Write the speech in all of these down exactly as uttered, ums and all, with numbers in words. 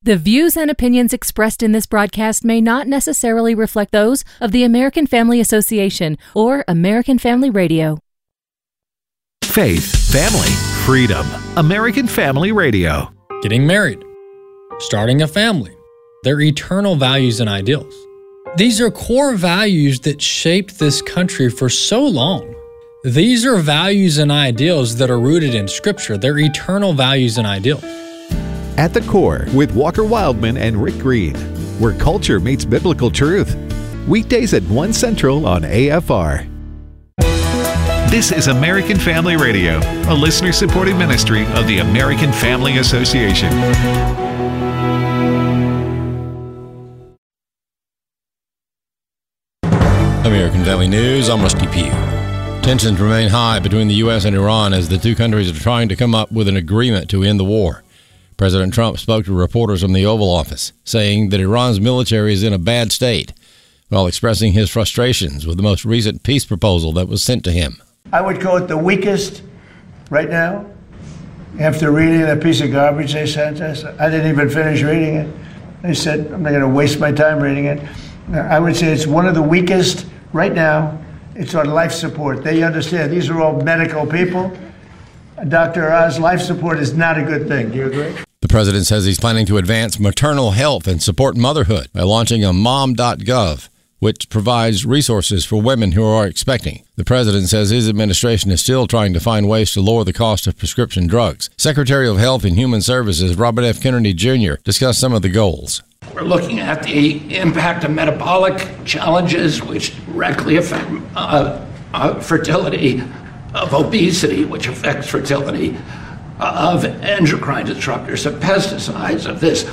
The views and opinions expressed in this broadcast may not necessarily reflect those of the American Family Association or American Family Radio. Faith, family, freedom. American Family Radio. Getting married, starting a family, their eternal values and ideals. These are core values that shaped this country for so long. These are values and ideals that are rooted in Scripture. They're eternal values and ideals. At the Core with Walker Wildman and Rick Green, where culture meets biblical truth. Weekdays at one Central on A F R. This is American Family Radio, a listener-supported ministry of the American Family Association. American Family News, I'm Rusty Pugh. Tensions remain high between the U S and Iran as the two countries are trying to come up with an agreement to end the war. President Trump spoke to reporters from the Oval Office, saying that Iran's military is in a bad state, while expressing his frustrations with the most recent peace proposal that was sent to him. I would call it the weakest right now. After reading that piece of garbage they sent us, I didn't even finish reading it. They said, I'm not going to waste my time reading it. I would say it's one of the weakest right now. It's on life support. They understand these are all medical people. Doctor Oz, life support is not a good thing. Do you agree? The president says he's planning to advance maternal health and support motherhood by launching a mom dot gov, which provides resources for women who are expecting. The president says his administration is still trying to find ways to lower the cost of prescription drugs. Secretary of Health and Human Services Robert F. Kennedy Junior discussed some of the goals. We're looking at the impact of metabolic challenges, which directly affect uh, uh, fertility, of obesity, which affects fertility, of endocrine disruptors, of pesticides, of this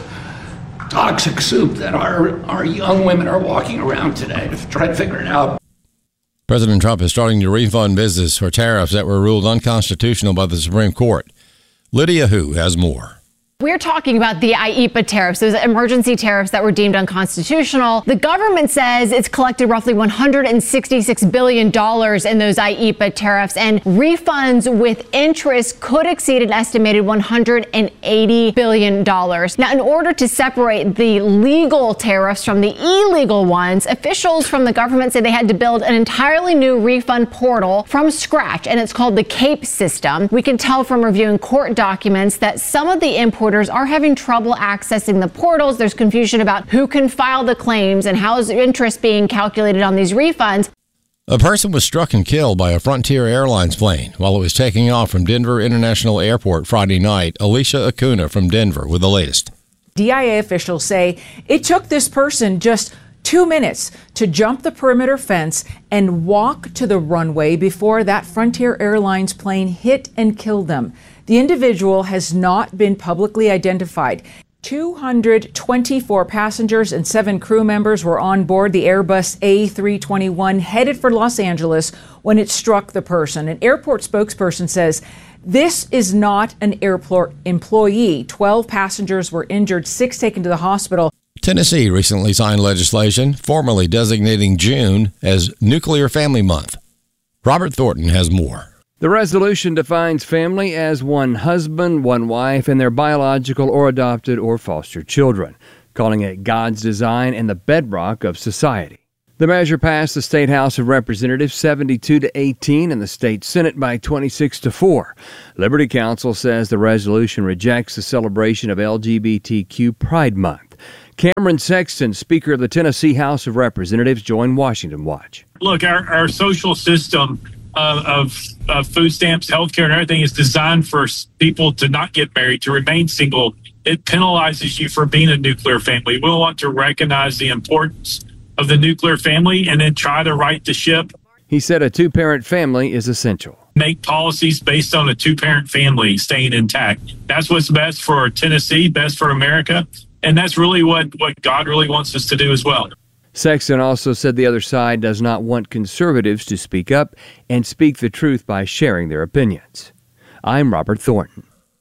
toxic soup that our, our young women are walking around today to try to figure it out. President Trump is starting to refund business for tariffs that were ruled unconstitutional by the Supreme Court. Lydia Hu has more. We're talking about the I E P A tariffs, those emergency tariffs that were deemed unconstitutional. The government says it's collected roughly one hundred sixty-six billion dollars in those I E P A tariffs, and refunds with interest could exceed an estimated one hundred eighty billion dollars. Now, in order to separate the legal tariffs from the illegal ones, officials from the government say they had to build an entirely new refund portal from scratch, and it's called the CAPE system. We can tell from reviewing court documents that some of the importers are having trouble accessing the portals. There's confusion about who can file the claims and how is interest being calculated on these refunds. A person was struck and killed by a Frontier Airlines plane while it was taking off from Denver International Airport Friday night. Alicia Acuna from Denver with the latest. D I A officials say it took this person just two minutes to jump the perimeter fence and walk to the runway before that Frontier Airlines plane hit and killed them. The individual has not been publicly identified. two hundred twenty-four passengers and seven crew members were on board the Airbus A three twenty-one headed for Los Angeles when it struck the person. An airport spokesperson says this is not an airport employee. twelve passengers were injured, six taken to the hospital. Tennessee recently signed legislation formally designating June as Nuclear Family Month. Robert Thornton has more. The resolution defines family as one husband, one wife, and their biological or adopted or foster children, calling it God's design and the bedrock of society. The measure passed the State House of Representatives seventy-two to eighteen and the State Senate by twenty-six to four. Liberty Counsel says the resolution rejects the celebration of L G B T Q Pride Month. Cameron Sexton, Speaker of the Tennessee House of Representatives, joined Washington Watch. Look, our, our social system uh, of, of food stamps, healthcare, and everything is designed for people to not get married, to remain single. It penalizes you for being a nuclear family. We want to recognize the importance of the nuclear family and then try to right the ship. He said a two-parent family is essential. Make policies based on a two-parent family staying intact. That's what's best for Tennessee, best for America, and that's really what, what God really wants us to do as well. Sexton also said the other side does not want conservatives to speak up and speak the truth by sharing their opinions. I'm Robert Thornton.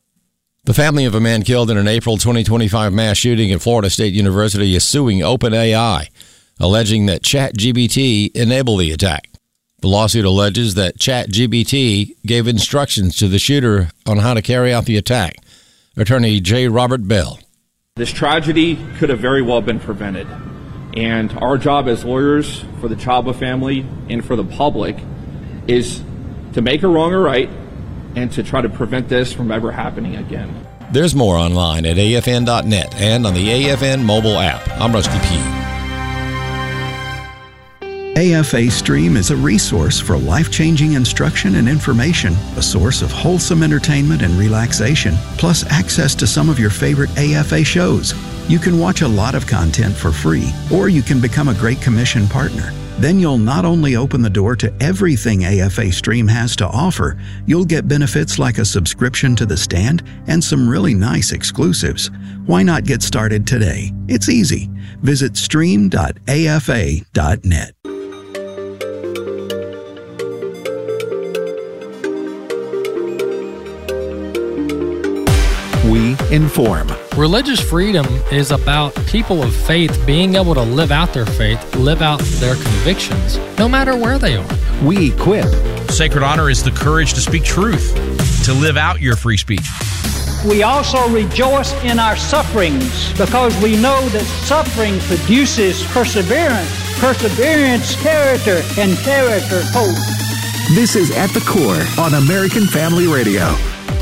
The family of a man killed in an April twenty twenty-five mass shooting at Florida State University is suing OpenAI, alleging that ChatGPT enabled the attack. The lawsuit alleges that ChatGPT gave instructions to the shooter on how to carry out the attack. Attorney J. Robert Bell. This tragedy could have very well been prevented. And our job as lawyers for the Chaba family and for the public is to make a wrong or right and to try to prevent this from ever happening again. There's more online at A F N dot net and on the A F N mobile app. I'm Rusty Pugh. A F A Stream is a resource for life-changing instruction and information, a source of wholesome entertainment and relaxation, plus access to some of your favorite A F A shows. You can watch a lot of content for free, or you can become a Great Commission partner. Then you'll not only open the door to everything A F A Stream has to offer, you'll get benefits like a subscription to The Stand and some really nice exclusives. Why not get started today? It's easy. Visit stream dot A F A dot net. We inform. Religious freedom is about people of faith being able to live out their faith, live out their convictions, no matter where they are. We equip. Sacred honor is the courage to speak truth, to live out your free speech. We also rejoice in our sufferings because we know that suffering produces perseverance, perseverance, character, and character, hope. This is At the Core on American Family Radio.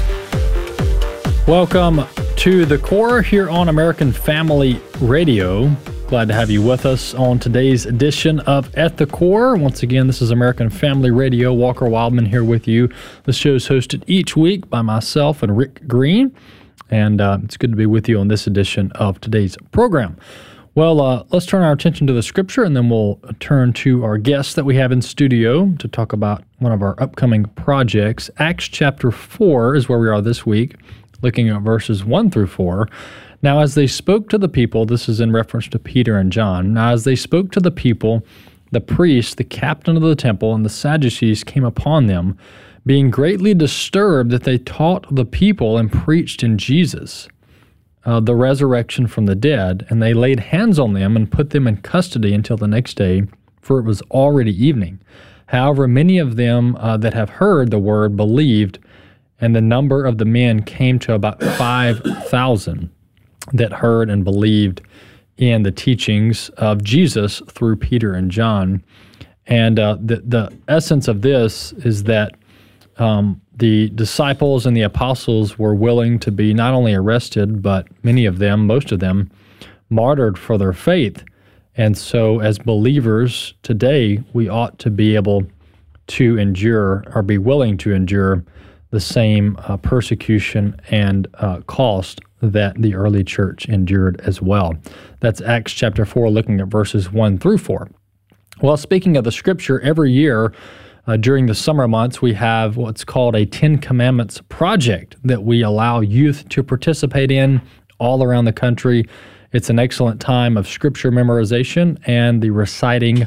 Welcome to The Core here on American Family Radio. Glad to have you with us on today's edition of At the Core. Once again, this is American Family Radio. Walker Wildman here with you. The show is hosted each week by myself and Rick Green, and uh, it's good to be with you on this edition of today's program. Well, uh, let's turn our attention to the scripture, and then we'll turn to our guests that we have in studio to talk about one of our upcoming projects. Acts chapter four is where we are this week, looking at verses one through four. Now, as they spoke to the people, this is in reference to Peter and John. Now, as they spoke to the people, the priest, the captain of the temple, and the Sadducees came upon them, being greatly disturbed that they taught the people and preached in Jesus uh, the resurrection from the dead. And they laid hands on them and put them in custody until the next day, for it was already evening. However, many of them uh, that have heard the word believed, and the number of the men came to about five thousand that heard and believed in the teachings of Jesus through Peter and John. And uh, the, the essence of this is that um, the disciples and the apostles were willing to be not only arrested, but many of them, most of them, martyred for their faith. And so as believers today, we ought to be able to endure or be willing to endure the same uh, persecution and uh, cost that the early church endured as well. That's Acts chapter four, looking at verses one through four. Well, speaking of the scripture, every year uh, during the summer months, we have what's called a Ten Commandments project that we allow youth to participate in all around the country. It's an excellent time of scripture memorization and the reciting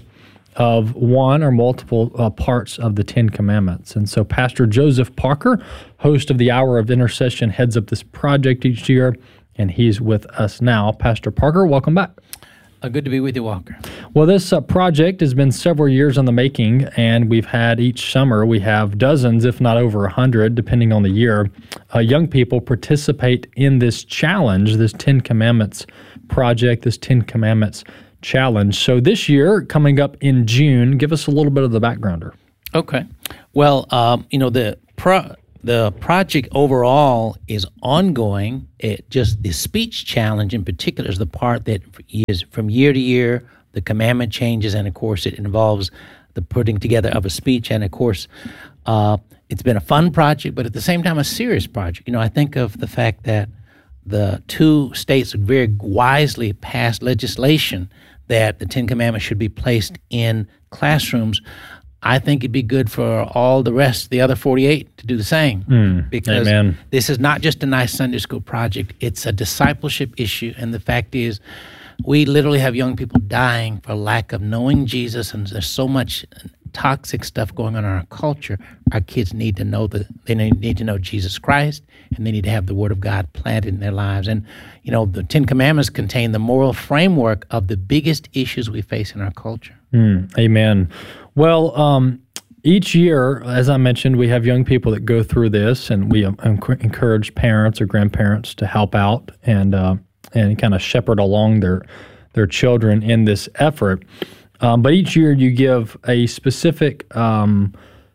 of one or multiple uh, parts of the Ten Commandments. And so Pastor Joseph Parker, host of the Hour of Intercession, heads up this project each year, and he's with us now. Pastor Parker, welcome back. Uh, good to be with you, Walker. Well, this uh, project has been several years in the making, and we've had each summer, we have dozens, if not over a hundred, depending on the year, uh, young people participate in this challenge, this Ten Commandments project, this Ten Commandments challenge. So this year, coming up in June, give us a little bit of the backgrounder. Okay. Well, um, you know, the pro- the project overall is ongoing. It just the speech challenge in particular is the part that is from year to year, the commandment changes, and of course it involves the putting together of a speech. And of course, uh, it's been a fun project, but at the same time, a serious project. You know, I think of the fact that the two states very wisely passed legislation that the Ten Commandments should be placed in classrooms. I think it'd be good for all the rest, the other forty-eight, to do the same. Mm, because amen. This is not just a nice Sunday school project. It's a discipleship issue. And the fact is, we literally have young people dying for lack of knowing Jesus, and there's so much toxic stuff going on in our culture. Our kids need to know that they need to know Jesus Christ, and they need to have the Word of God planted in their lives. And, you know, the Ten Commandments contain the moral framework of the biggest issues we face in our culture. Mm, amen. Well, um, each year, as I mentioned, we have young people that go through this, and we um, encourage parents or grandparents to help out and uh, and kind of shepherd along their their children in this effort. Um, but each year you give a specific um,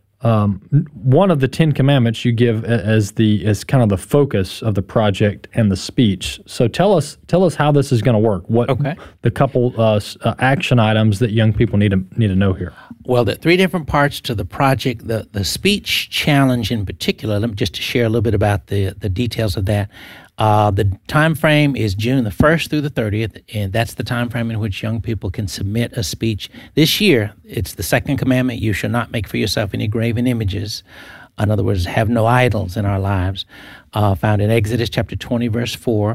um, one of the Ten Commandments you give as the as kind of the focus of the project and the speech. So tell us tell us how this is going to work. What okay. the couple uh, uh, action items that young people need to need to know here. Well, the three different parts to the project. The the speech challenge in particular. Let me just to share a little bit about the the details of that. Uh, the time frame is June the first through the thirtieth, and that's the time frame in which young people can submit a speech. This year, it's the second commandment: you shall not make for yourself any graven images. In other words, have no idols in our lives, uh, found in Exodus chapter twenty, verse four.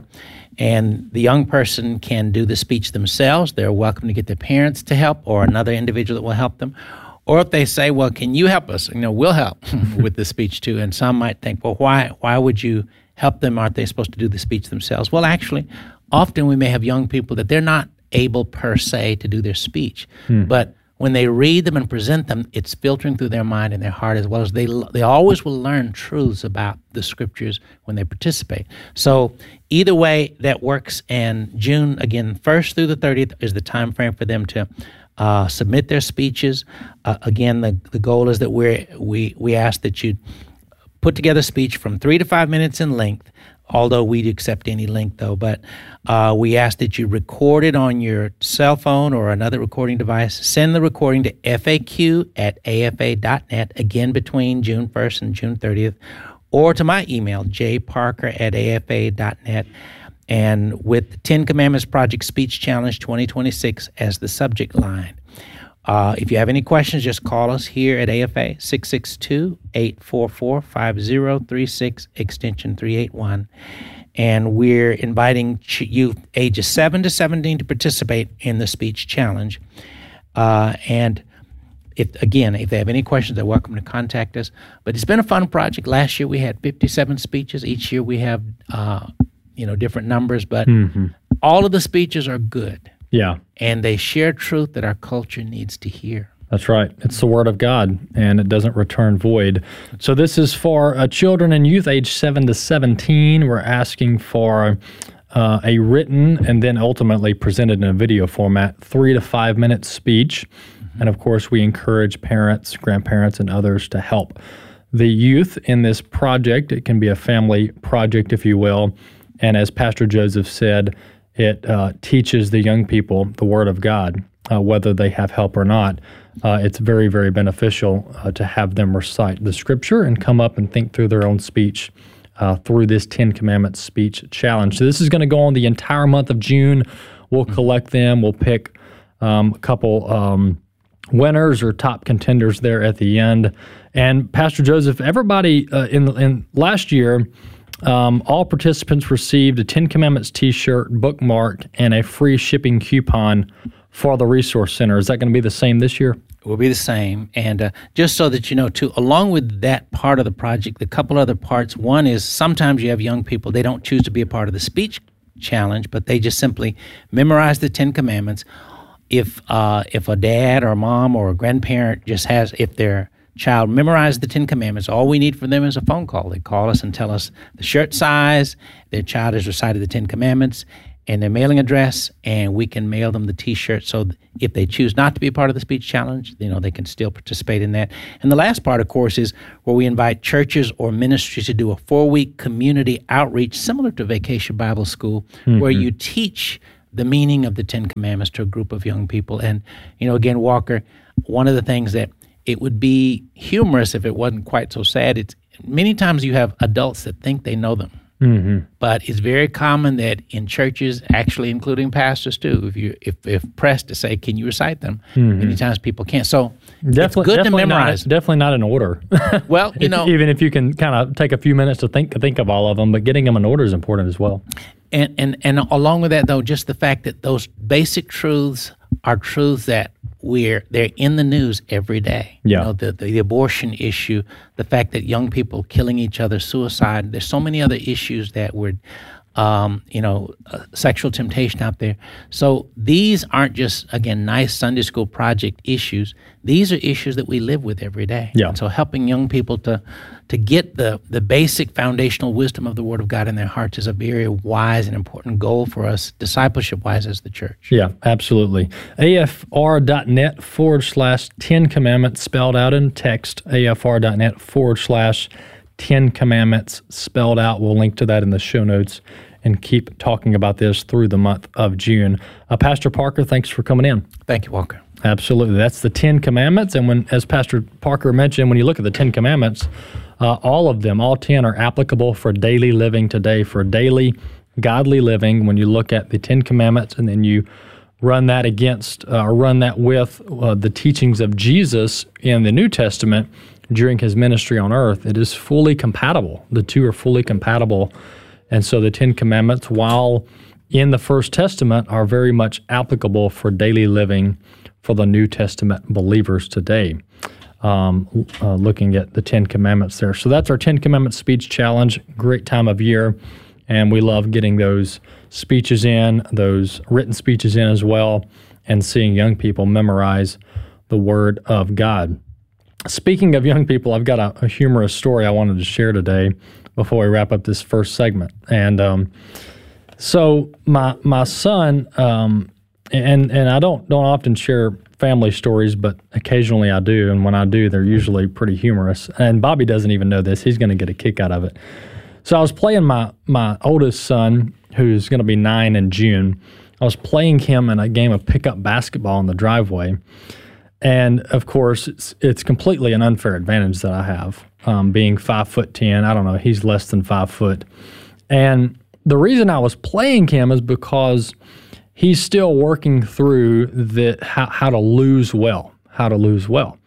And the young person can do the speech themselves. They're welcome to get their parents to help or another individual that will help them. Or if they say, well, can you help us? You know, we'll help with the speech too. And some might think, well, why why would you help them? Aren't they supposed to do the speech themselves? Well, actually, often we may have young people that they're not able per se to do their speech. Hmm. But when they read them and present them, it's filtering through their mind and their heart, as well as they they always will learn truths about the scriptures when they participate. So either way, that works. And June, again, first through the thirtieth is the time frame for them to uh, submit their speeches. Uh, again, the, the goal is that we we we ask that you put together a speech from three to five minutes in length, although we'd accept any length, though. But uh, we ask that you record it on your cell phone or another recording device. Send the recording to F A Q at A F A dot net, again, between June first and June thirtieth, or to my email, j parker at A F A dot net, and with the Ten Commandments Project Speech Challenge twenty twenty-six as the subject line. Uh, if you have any questions, just call us here at A F A, six six two, eight four four, five zero three six, extension three eighty-one. And we're inviting ch- youth ages seven to seventeen to participate in the speech challenge. Uh, and if again, if they have any questions, they're welcome to contact us. But it's been a fun project. Last year we had fifty-seven speeches. Each year we have, uh, you know, different numbers, but mm-hmm. all of the speeches are good. Yeah. And they share truth that our culture needs to hear. That's right. It's the Word of God, and it doesn't return void. So this is for uh, children and youth age seven to seventeen. We're asking for uh, a written and then ultimately presented in a video format, three to five minute speech. Mm-hmm. And of course, we encourage parents, grandparents, and others to help the youth in this project. It can be a family project, if you will. And as Pastor Joseph said, it uh, teaches the young people the Word of God, uh, whether they have help or not. Uh, it's very, very beneficial uh, to have them recite the Scripture and come up and think through their own speech uh, through this Ten Commandments speech challenge. So this is going to go on the entire month of June. We'll collect them. We'll pick um, a couple um, winners or top contenders there at the end. And Pastor Joseph, everybody uh, in in last year, Um, all participants received a Ten Commandments T-shirt, bookmark, and a free shipping coupon for the Resource Center. Is that going to be the same this year? It will be the same. And uh, just so that you know, too, along with that part of the project, a couple other parts. One is sometimes you have young people, they don't choose to be a part of the speech challenge, but they just simply memorize the Ten Commandments. If uh, if a dad or a mom or a grandparent just has, if they're child memorize the Ten Commandments, all we need from them is a phone call. They call us and tell us the shirt size, their child has recited the Ten Commandments, and their mailing address, and we can mail them the T-shirt. So if they choose not to be a part of the speech challenge, you know, they can still participate in that. And the last part, of course, is where we invite churches or ministries to do a four-week community outreach, similar to Vacation Bible School, mm-hmm. where you teach the meaning of the Ten Commandments to a group of young people. And, you know, again, Walker, one of the things that it would be humorous if it wasn't quite so sad. It's many times you have adults that think they know them, mm-hmm. but it's very common that in churches, actually including pastors too, if you if, if pressed to say, "Can you recite them?" Mm-hmm. Many times people can't. So definitely, it's good definitely to memorize. Not, definitely not in order. Well, you if, know, even if you can kind of take a few minutes to think think of all of them, but getting them in order is important as well. And and and along with that, though, just the fact that those basic truths are truths that we're they're in the news every day. Yeah. You know, the, the the abortion issue, the fact that young people killing each other, suicide. There's so many other issues that we're um, you know, uh, sexual temptation out there. So these aren't just, again, nice Sunday school project issues. These are issues that we live with every day. Yeah. And so helping young people to to get the, the basic foundational wisdom of the Word of God in their hearts is a very wise and important goal for us, discipleship-wise, as the church. Yeah, absolutely. afr.net forward slash Ten Commandments spelled out in text, afr.net forward slash Ten Commandments spelled out. We'll link to that in the show notes and keep talking about this through the month of June. Uh, Pastor Parker, thanks for coming in. Thank you, Walker. Absolutely. That's the Ten Commandments. And when, as Pastor Parker mentioned, when you look at the Ten Commandments, uh, all of them, all ten, are applicable for daily living today, for daily godly living. When you look at the Ten Commandments and then you run that against, uh, or run that with uh, the teachings of Jesus in the New Testament during his ministry on earth, it is fully compatible. The two are fully compatible. And so the Ten Commandments, while in the First Testament, are very much applicable for daily living for the New Testament believers today, um, uh, looking at the Ten Commandments there. So that's our Ten Commandments Speech Challenge. Great time of year, and we love getting those speeches in, those written speeches in as well, and seeing young people memorize the Word of God. Speaking of young people, I've got a, a humorous story I wanted to share today before we wrap up this first segment. And um, so my my son, um, and and I don't don't often share family stories, but occasionally I do. And when I do, they're usually pretty humorous. And Bobby doesn't even know this. He's going to get a kick out of it. So I was playing my, my oldest son, who's going to be nine in June. I was playing him in a game of pickup basketball in the driveway. And, of course, it's it's completely an unfair advantage that I have, um, being five foot ten. I don't know, he's less than five foot. And the reason I was playing him is because he's still working through the how, how to lose well, how to lose well.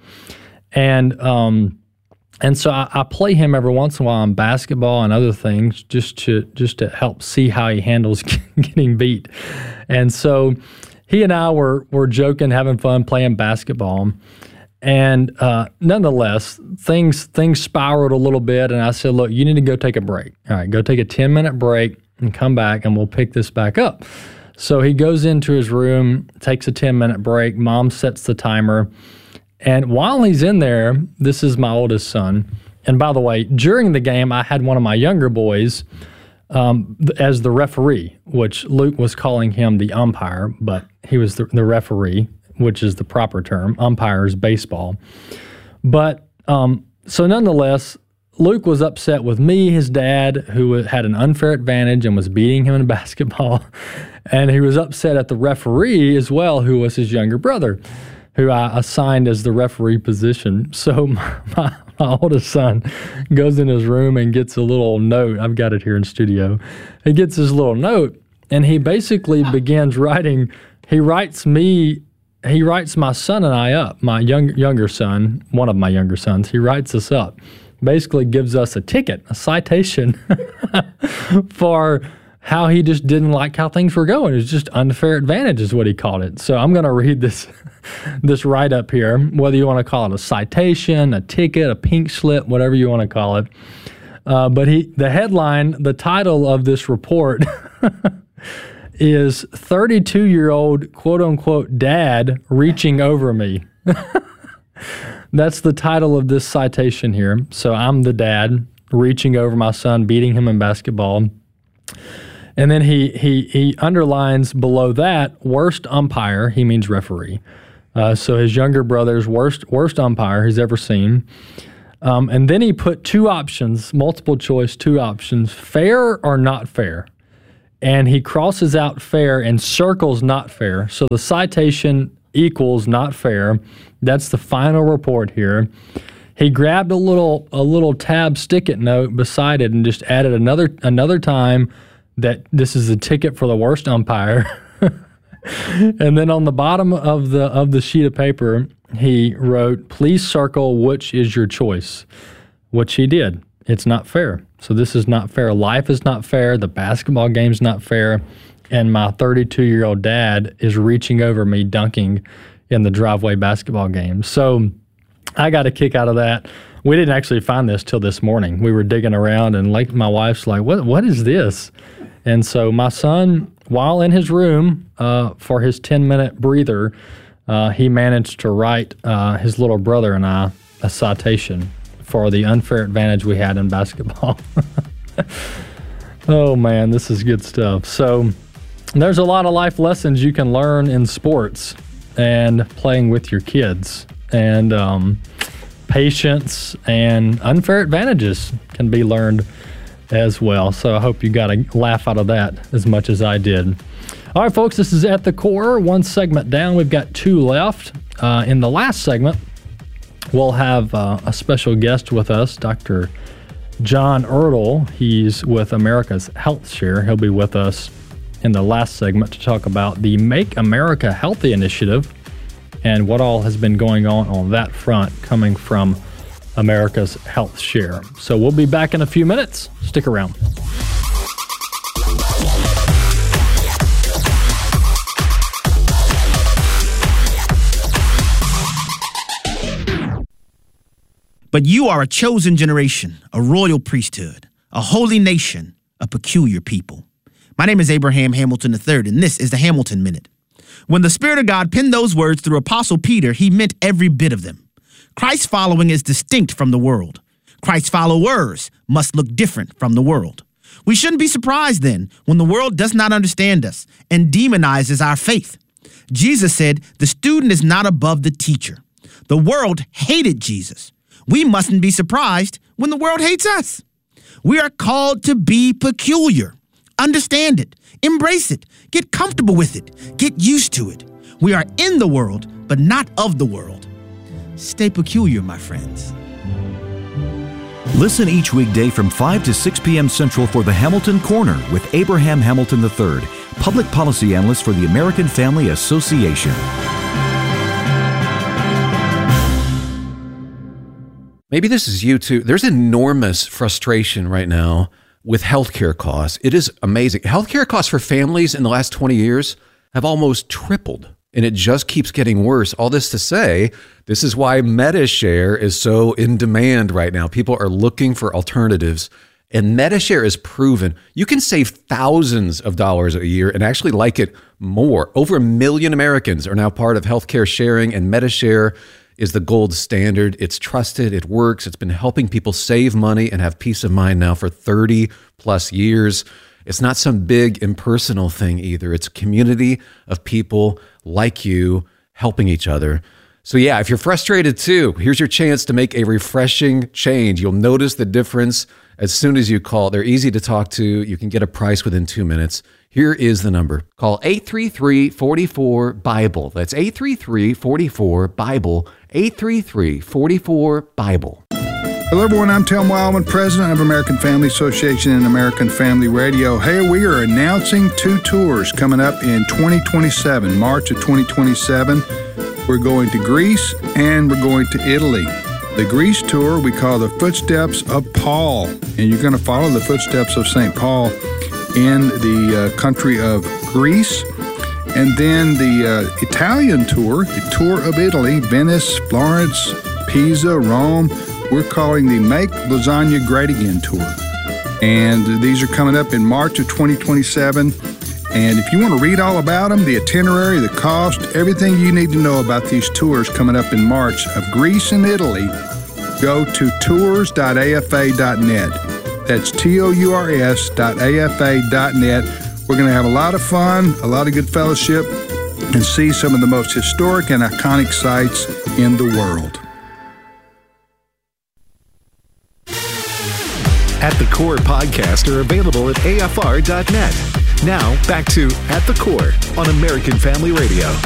And um, and so I, I play him every once in a while in basketball and other things just to just to help see how he handles getting beat. And so he and I were were joking, having fun, playing basketball. And uh, nonetheless, things things spiraled a little bit, and I said, look, you need to go take a break. All right, go take a ten-minute break and come back, and we'll pick this back up. So he goes into his room, takes a ten-minute break. Mom sets the timer. And while he's in there, this is my oldest son. And by the way, during the game, I had one of my younger boys um, as the referee, which Luke was calling him the umpire, but he was the, the referee, which is the proper term. Umpire is baseball. But um, so nonetheless, Luke was upset with me, his dad, who had an unfair advantage and was beating him in basketball. And he was upset at the referee as well, who was his younger brother, who I assigned as the referee position. So my, my, my oldest son goes in his room and gets a little note. I've got it here in studio. He gets his little note, and he basically begins writing. He writes me, he writes my son and I up, my young, younger son, one of my younger sons. He writes us up, basically gives us a ticket, a citation for how he just didn't like how things were going. It was just unfair advantage is what he called it. So I'm going to read this this write-up here, whether you want to call it a citation, a ticket, a pink slip, whatever you want to call it. Uh, but he, the headline, the title of this report is thirty-two-year-old quote-unquote dad reaching over me. That's the title of this citation here. So I'm the dad reaching over my son, beating him in basketball. And then he he he underlines below that, worst umpire, he means referee. Uh, so his younger brother's worst worst umpire he's ever seen. Um, and then he put two options, multiple choice, two options, fair or not fair. And he crosses out fair and circles not fair. So the citation equals not fair. That's the final report here. He grabbed a little a little tab stick-it note beside it and just added another another time that this is a ticket for the worst umpire. And then on the bottom of the of the sheet of paper, he wrote, please circle which is your choice, which he did. It's not fair. So this is not fair. Life is not fair. The basketball game's not fair. And my thirty-two-year-old dad is reaching over me dunking in the driveway basketball game. So I got a kick out of that. We didn't actually find this till this morning. We were digging around, and like my wife's like, what what is this? And so my son, while in his room uh, for his ten-minute breather, uh, he managed to write uh, his little brother and I a citation for the unfair advantage we had in basketball. Oh, man, this is good stuff. So there's a lot of life lessons you can learn in sports and playing with your kids. And um, patience and unfair advantages can be learned as well. So I hope you got a laugh out of that as much as I did. All right, folks, this is At the Core. One segment down. We've got two left. Uh, in the last segment, we'll have uh, a special guest with us, Doctor John Ertl. He's with America's Health Share. He'll be with us in the last segment to talk about the Make America Healthy initiative and what all has been going on on that front coming from America's Health Share. So we'll be back in a few minutes. Stick around. But you are a chosen generation, a royal priesthood, a holy nation, a peculiar people. My name is Abraham Hamilton the third, and this is the Hamilton Minute. When the Spirit of God penned those words through Apostle Peter, he meant every bit of them. Christ's following is distinct from the world. Christ's followers must look different from the world. We shouldn't be surprised then when the world does not understand us and demonizes our faith. Jesus said, the student is not above the teacher. The world hated Jesus. We mustn't be surprised when the world hates us. We are called to be peculiar. Understand it. Embrace it. Get comfortable with it. Get used to it. We are in the world, but not of the world. Stay peculiar, my friends. Listen each weekday from five to six p.m. Central for the Hamilton Corner with Abraham Hamilton the third, Public Policy Analyst for the American Family Association. Maybe this is you too. There's enormous frustration right now with healthcare costs. It is amazing. Healthcare costs for families in the last twenty years have almost tripled, and it just keeps getting worse. All this to say, this is why MediShare is so in demand right now. People are looking for alternatives, and MediShare is proven you can save thousands of dollars a year and actually like it more. Over a million Americans are now part of healthcare sharing, and MediShare is the gold standard. It's trusted, it works. It's been helping people save money and have peace of mind now for thirty plus years. It's not some big impersonal thing either. It's a community of people like you helping each other. So yeah, if you're frustrated too, here's your chance to make a refreshing change. You'll notice the difference as soon as you call. They're easy to talk to. You can get a price within two minutes. Here is the number. Call eight three three, four four, BIBLE. That's eight three three, four four, BIBLE. eight three three, four four, BIBLE. Hello, everyone. I'm Tim Wildman, president of American Family Association and American Family Radio. Hey, we are announcing two tours coming up in twenty twenty-seven, March of twenty twenty-seven. We're going to Greece and we're going to Italy. The Greece tour we call the Footsteps of Paul, and you're going to follow the footsteps of Saint Paul in the uh, country of Greece. And then the uh, Italian tour, the tour of Italy, Venice, Florence, Pisa, Rome. We're calling the Make Lasagna Great Again tour. And these are coming up in March of twenty twenty-seven. And if you want to read all about them, the itinerary, the cost, everything you need to know about these tours coming up in March of Greece and Italy, go to tours dot a f a dot net. That's T O U R S dot A F A dot net. We're going to have a lot of fun, a lot of good fellowship, and see some of the most historic and iconic sites in the world. At the Core podcasts are available at A F R dot net. Now, back to At the Core on American Family Radio.